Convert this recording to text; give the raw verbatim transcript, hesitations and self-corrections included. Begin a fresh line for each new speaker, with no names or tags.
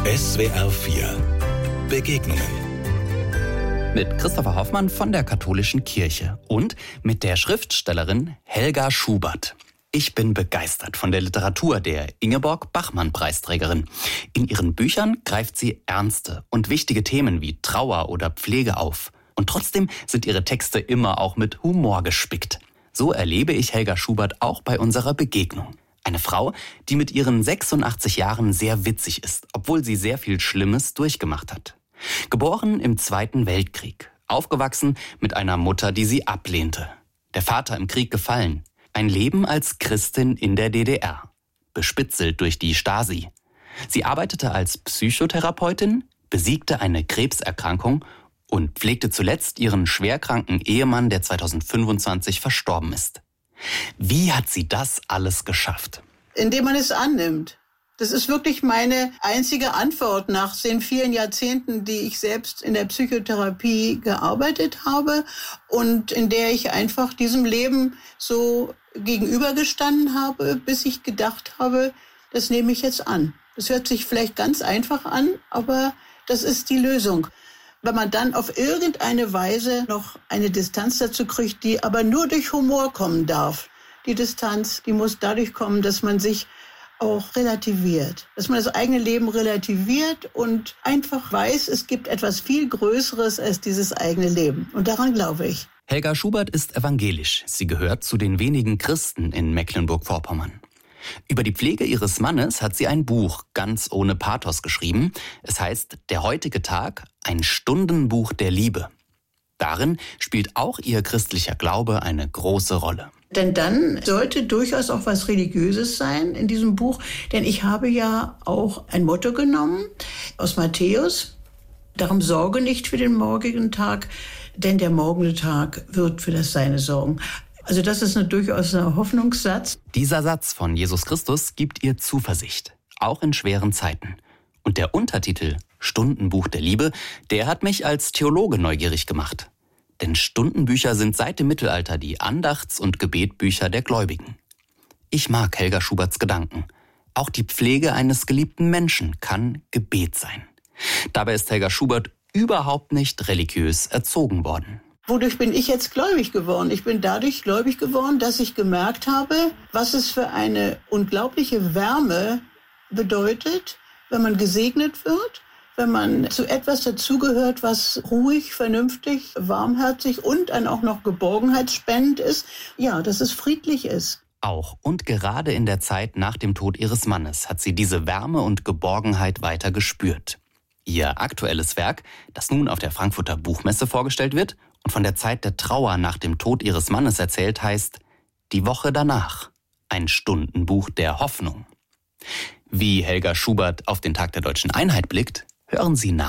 S W R vier Begegnungen
mit Christopher Hoffmann von der Katholischen Kirche und mit der Schriftstellerin Helga Schubert. Ich bin begeistert von der Literatur der Ingeborg-Bachmann-Preisträgerin. In ihren Büchern greift sie ernste und wichtige Themen wie Trauer oder Pflege auf. Und trotzdem sind ihre Texte immer auch mit Humor gespickt. So erlebe ich Helga Schubert auch bei unserer Begegnung. Eine Frau, die mit ihren sechsundachtzig Jahren sehr witzig ist, obwohl sie sehr viel Schlimmes durchgemacht hat. Geboren im Zweiten Weltkrieg, aufgewachsen mit einer Mutter, die sie ablehnte. Der Vater im Krieg gefallen. Ein Leben als Christin in der D D R, bespitzelt durch die Stasi. Sie arbeitete als Psychotherapeutin, besiegte eine Krebserkrankung und pflegte zuletzt ihren schwerkranken Ehemann, der zweitausendfünfundzwanzig verstorben ist. Wie hat sie das alles geschafft?
Indem man es annimmt. Das ist wirklich meine einzige Antwort nach den vielen Jahrzehnten, die ich selbst in der Psychotherapie gearbeitet habe und in der ich einfach diesem Leben so gegenübergestanden habe, bis ich gedacht habe, das nehme ich jetzt an. Das hört sich vielleicht ganz einfach an, aber das ist die Lösung. Wenn man dann auf irgendeine Weise noch eine Distanz dazu kriegt, die aber nur durch Humor kommen darf. Die Distanz, die muss dadurch kommen, dass man sich auch relativiert. Dass man das eigene Leben relativiert und einfach weiß, es gibt etwas viel Größeres als dieses eigene Leben. Und daran glaube ich.
Helga Schubert ist evangelisch. Sie gehört zu den wenigen Christen in Mecklenburg-Vorpommern. Über die Pflege ihres Mannes hat sie ein Buch ganz ohne Pathos geschrieben. Es heißt Der heutige Tag, ein Stundenbuch der Liebe. Darin spielt auch ihr christlicher Glaube eine große Rolle.
Denn dann sollte durchaus auch was Religiöses sein in diesem Buch. Denn ich habe ja auch ein Motto genommen aus Matthäus. Darum sorge nicht für den morgigen Tag, denn der morgende Tag wird für das Seine sorgen. Also das ist eine, durchaus ein Hoffnungssatz.
Dieser Satz von Jesus Christus gibt ihr Zuversicht, auch in schweren Zeiten. Und der Untertitel Stundenbuch der Liebe, der hat mich als Theologe neugierig gemacht. Denn Stundenbücher sind seit dem Mittelalter die Andachts- und Gebetbücher der Gläubigen. Ich mag Helga Schuberts Gedanken. Auch die Pflege eines geliebten Menschen kann Gebet sein. Dabei ist Helga Schubert überhaupt nicht religiös erzogen worden.
Wodurch bin ich jetzt gläubig geworden? Ich bin dadurch gläubig geworden, dass ich gemerkt habe, was es für eine unglaubliche Wärme bedeutet, wenn man gesegnet wird, wenn man zu etwas dazugehört, was ruhig, vernünftig, warmherzig und dann auch noch geborgenheitsspendend ist. Ja, dass es friedlich ist.
Auch und gerade in der Zeit nach dem Tod ihres Mannes hat sie diese Wärme und Geborgenheit weiter gespürt. Ihr aktuelles Werk, das nun auf der Frankfurter Buchmesse vorgestellt wird und von der Zeit der Trauer nach dem Tod ihres Mannes erzählt, heißt Die Woche danach, ein Stundenbuch der Hoffnung. Wie Helga Schubert auf den Tag der Deutschen Einheit blickt, hören Sie nach.